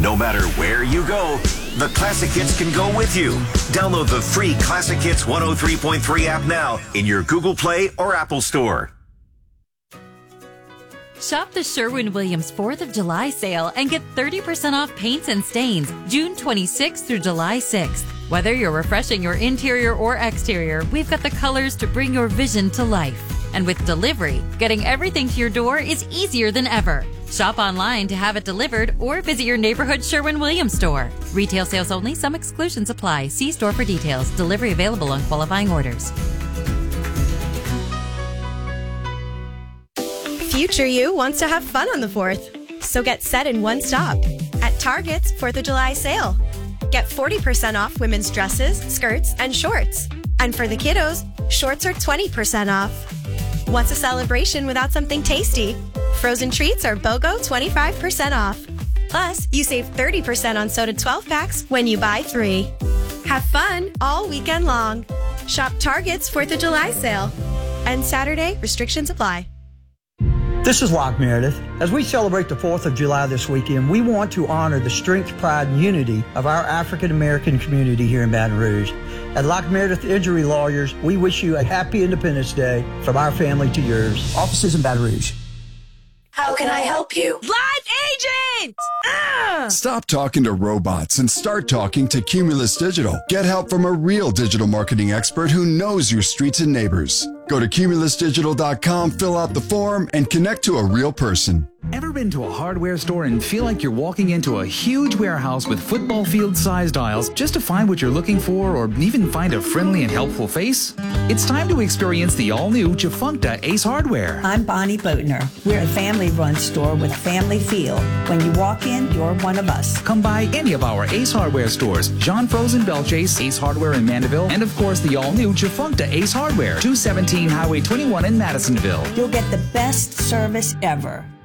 No matter where you go, the Classic Hits can go with you. Download the free Classic Hits 103.3 app now in your Google Play or Apple Store. Shop the Sherwin-Williams 4th of July sale and get 30% off paints and stains June 26th through July 6th. Whether you're refreshing your interior or exterior, we've got the colors to bring your vision to life. And with delivery, getting everything to your door is easier than ever. Shop online to have it delivered or visit your neighborhood Sherwin-Williams store. Retail sales only. Some exclusions apply. See store for details. Delivery available on qualifying orders. Future you wants to have fun on the 4th. So get set in one stop at Target's 4th of July sale. Get 40% off women's dresses, skirts, and shorts. And for the kiddos, shorts are 20% off. What's a celebration without something tasty? Frozen treats are BOGO 25% off. Plus, you save 30% on soda 12 packs when you buy 3. Have fun all weekend long. Shop Target's 4th of July sale. And Saturday, restrictions apply. This is Locke Meredith. As we celebrate the 4th of July this weekend, we want to honor the strength, pride, and unity of our African American community here in Baton Rouge. At Locke Meredith Injury Lawyers, we wish you a happy Independence Day from our family to yours. Offices in Baton Rouge. How can I help you? Live agent! Stop talking to robots and start talking to Cumulus Digital. Get help from a real digital marketing expert who knows your streets and neighbors. Go to cumulusdigital.com, fill out the form, and connect to a real person. Ever been to a hardware store and feel like you're walking into a huge warehouse with football field-sized aisles just to find what you're looking for or even find a friendly and helpful face? It's time to experience the all-new Jafuncta Ace Hardware. I'm Bonnie Boatner. We're a family-run store with family feel. When you walk in, you're one of us. Come by any of our Ace Hardware stores, Jean Frozen Belchase, Ace Hardware in Mandeville, and of course the all-new Jafuncta Ace Hardware, 217 Highway 21 in Madisonville. You'll get the best service ever.